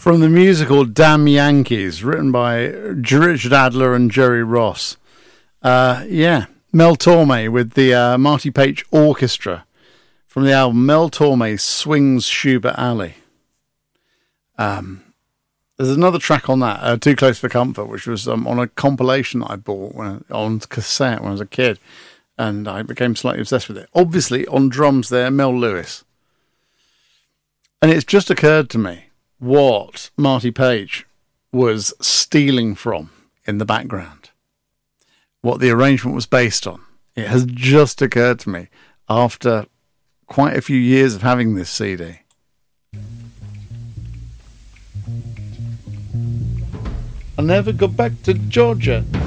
from the musical Damn Yankees, written by Richard Adler and Jerry Ross. Mel Torme with the Marty Paich Orchestra from the album Mel Torme Swings Schubert Alley. There's another track on that, Too Close for Comfort, which was on a compilation that I bought on cassette when I was a kid, and I became slightly obsessed with it. Obviously, on drums there, Mel Lewis. And it's just occurred to me what Marty Paich was stealing from in the background, what the arrangement was based on. It has just occurred to me after quite a few years of having this CD. I never go back to Georgia.